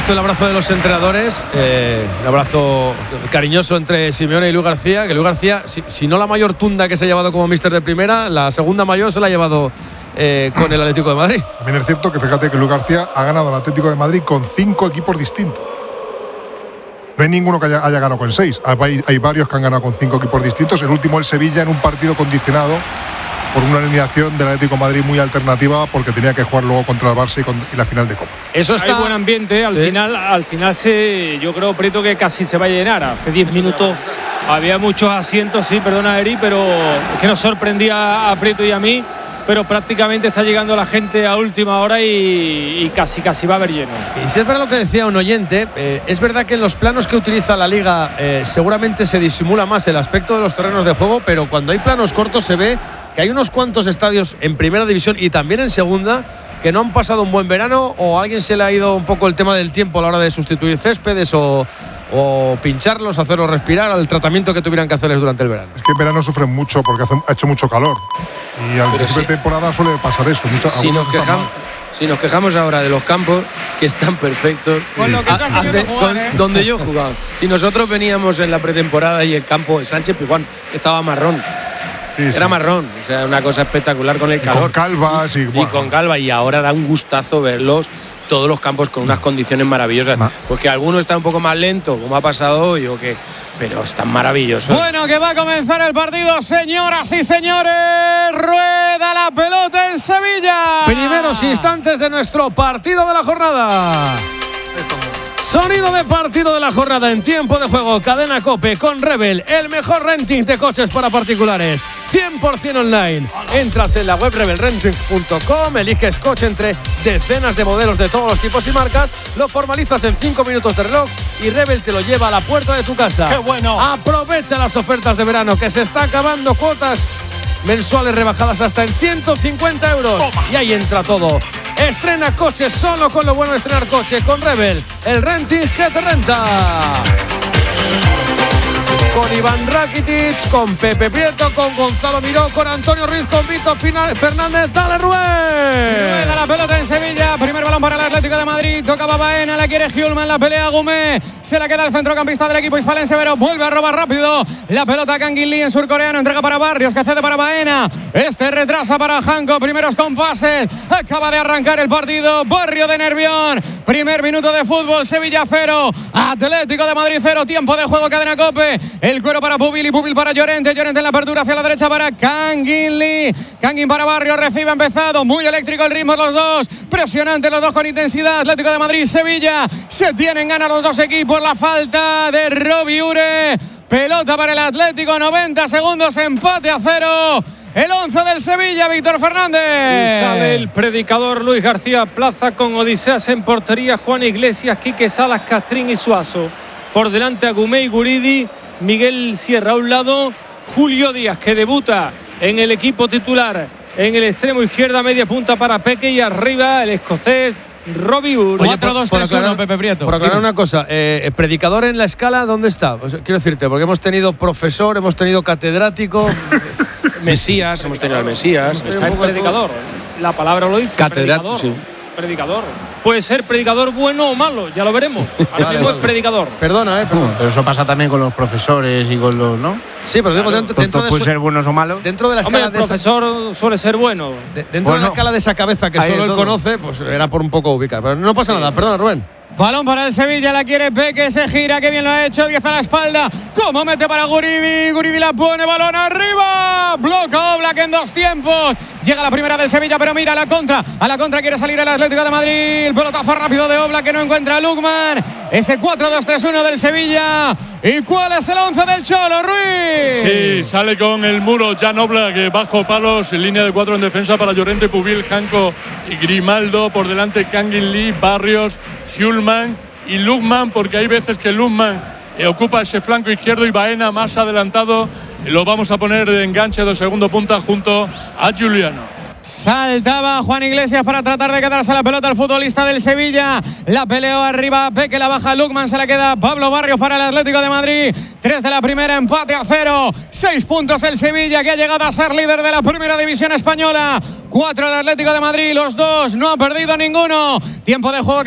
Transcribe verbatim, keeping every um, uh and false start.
visto el abrazo de los entrenadores, eh, el abrazo cariñoso entre Simeone y Luis García, que Luis García, si, si no la mayor tunda que se ha llevado como míster de primera, la segunda mayor se la ha llevado eh, con el Atlético de Madrid. También es cierto que fíjate que Luis García ha ganado al Atlético de Madrid con cinco equipos distintos. No hay ninguno que haya, haya ganado con seis. Hay, hay varios que han ganado con cinco equipos distintos. El último, el Sevilla, en un partido condicionado por una eliminación del Atlético de Madrid muy alternativa, porque tenía que jugar luego contra el Barça y, con, y la final de Copa. Eso está. Hay buen ambiente. Al sí. final, al final se, yo creo, Prieto, que casi se va a llenar. Hace diez minutos había muchos asientos, sí, perdona, Eri, pero es que nos sorprendía a Prieto y a mí. Pero prácticamente está llegando la gente a última hora y, y casi casi va a haber lleno. Y si es verdad lo que decía un oyente, eh, es verdad que en los planos que utiliza la Liga eh, seguramente se disimula más el aspecto de los terrenos de juego, pero cuando hay planos cortos se ve que hay unos cuantos estadios en primera división y también en segunda que no han pasado un buen verano, o a alguien se le ha ido un poco el tema del tiempo a la hora de sustituir céspedes o, o pincharlos, hacerlos respirar, al tratamiento que tuvieran que hacerles durante el verano. Es que en verano sufren mucho porque hace, ha hecho mucho calor y al principio de temporada suele pasar eso. Mucha, si, nos quejamos, si nos quejamos ahora de los campos que están perfectos, con lo que tú has tenido que jugar, ¿eh? Donde yo he jugado. Si nosotros veníamos en la pretemporada y el campo de Sánchez Pizjuán estaba marrón. Sí, Era sí. marrón, o sea, una cosa espectacular con el y calor. Con calvas y, y, bueno. y con calva, y ahora da un gustazo verlos, todos los campos con unas condiciones maravillosas. Ma. Pues que alguno está un poco más lento, como ha pasado hoy, o que, pero están maravillosos. Bueno, que va a comenzar el partido, señoras y señores. Rueda la pelota en Sevilla. Primeros instantes de nuestro partido de la jornada. Sonido de partido de la jornada en tiempo de juego. Cadena COPE con Rebel, el mejor renting de coches para particulares, cien por ciento online. Entras en la web rebel renting punto com, eliges coche entre decenas de modelos de todos los tipos y marcas, lo formalizas en cinco minutos de reloj y Rebel te lo lleva a la puerta de tu casa. ¡Qué bueno! Aprovecha las ofertas de verano, que se está acabando. Cuotas mensuales rebajadas hasta en ciento cincuenta euros. Toma. Y ahí entra todo. Estrena coche solo con lo bueno de estrenar coche con Rebel, el renting que te renta. Con Iván Rakitic, con Pepe Prieto, con Gonzalo Miró, con Antonio Ruiz, con Víctor Fernández. ¡Dale, Rubén! Rueda la pelota en Sevilla. Primer balón para el Atlético de Madrid. Tocaba Baena, la quiere Hjulman, la pelea Gumé. Se la queda el centrocampista del equipo hispalense, pero vuelve a robar rápido. La pelota Kangin Lee en surcoreano. Entrega para Barrios, que cede para Baena. Este retrasa para Janko. Primeros compases. Acaba de arrancar el partido. Barrio de Nervión. Primer minuto de fútbol. Sevilla cero. Atlético de Madrid cero. Tiempo de juego, cadena COPE. El cuero para Pubil y Pubil para Llorente. Llorente en la apertura hacia la derecha para Kangin Lee. Kangin para Barrios. Recibe empezado. Muy eléctrico el ritmo los dos. Presionante los dos con intensidad. Atlético de Madrid, Sevilla. Se tienen ganas los dos equipos. La falta de Robi Ure. Pelota para el Atlético. noventa segundos. Empate a cero. El once del Sevilla, Víctor Fernández. Y sale el predicador Luis García Plaza con Odiseas en portería. Juan Iglesias, Quique Salas, Castrín y Suazo. Por delante Agumé y Guridi. Miguel Sierra a un lado. Julio Díaz, que debuta en el equipo titular en el extremo izquierda, media punta para Peque, y arriba el escocés Robi Ure. cuatro dos tres uno, Pepe Prieto. Por aclarar una cosa, eh, predicador en la escala, ¿dónde está? Pues, quiero decirte, porque hemos tenido profesor, hemos tenido catedrático. Mesías, hemos tenido al Mesías. Está el predicador, la palabra lo dice. Catedrático, sí. Predicador. Puede ser predicador bueno o malo, ya lo veremos. Ahora vale, mismo vale. es predicador. Perdona, eh. Perdona. Pero eso pasa también con los profesores y con los, ¿no? Sí, pero digo, dentro, dentro de pueden eso, ser buenos o malos. Dentro de la Hombre, escala el de esa, profesor suele ser bueno. de, dentro Bueno, de la escala de esa cabeza que solo él todo. conoce, pues era por un poco ubicar. Pero no pasa nada, perdona, Rubén. Balón para el Sevilla, la quiere Peque, se gira, que bien lo ha hecho, diez a la espalda. ¿Cómo mete para Guridi? Guridi la pone, balón arriba. Bloca Oblak en dos tiempos. Llega la primera del Sevilla, pero mira, a la contra. A la contra quiere salir el Atlético de Madrid. El pelotazo rápido de Oblak que no encuentra a Lukman. Ese cuatro dos tres uno del Sevilla. ¿Y cuál es el once del Cholo, Ruiz? Sí, sale con el muro Jan Oblak bajo palos, en línea de cuatro en defensa para Llorente, Pubil, Janko y Grimaldo. Por delante Kangin Lee, Barrios, Hjulman y Lukman, porque hay veces que Lukman eh, ocupa ese flanco izquierdo y Baena más adelantado. Eh, lo vamos a poner de enganche de segundo punta junto a Juliano. Saltaba Juan Iglesias para tratar de quedarse la pelota al futbolista del Sevilla. La peleó arriba, Peque la baja, Lukman se la queda Pablo Barrios para el Atlético de Madrid. Tres de la primera, empate a cero. Seis puntos el Sevilla, que ha llegado a ser líder de la primera división española. Cuatro el Atlético de Madrid, los dos no ha perdido ninguno. Tiempo de juego.